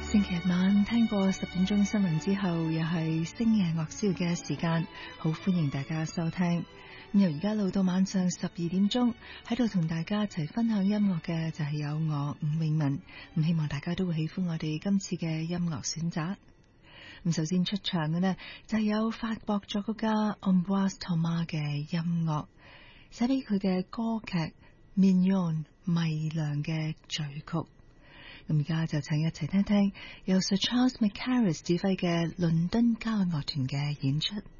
星期日晚聽過10點鐘新聞之後，又係星夜樂宵嘅時間，好歡迎大家收聽。咁由而家到晚上12點鐘，喺度同大家一齊分享音樂嘅就係有我伍詠雯。咁希望大家都會喜歡我哋今次嘅音樂選擇。咁首先出場嘅呢，就係有法國作曲家 Ambroise Thomas 嘅音樂，寫俾佢嘅歌劇《Mignon》迷娘嘅序曲。咁而家就請一齊聽聽由 Sir Charles Mackerras 指揮嘅倫敦交響樂團嘅演出。